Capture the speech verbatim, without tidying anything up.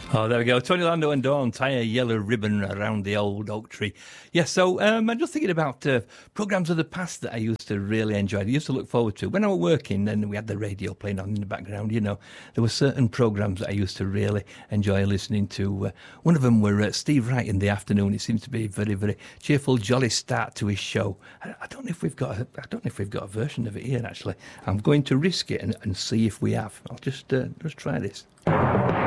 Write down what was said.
Oh, there we go. Tony Lando and Dawn tie a yellow ribbon around the old oak tree. Yes, yeah, so um, I'm just thinking about uh, programmes of the past that I used to really enjoy. I used to look forward to. When I was working and we had the radio playing on in the background, you know, there were certain programmes that I used to really enjoy listening to. Uh, one of them were uh, Steve Wright in the afternoon. It seems to be a very, very cheerful, jolly start to his show. I, I don't know if we've got a, I don't know if we've got a version of it here, actually. I'm going to risk it and, and see if we have. I'll just, uh, just try this.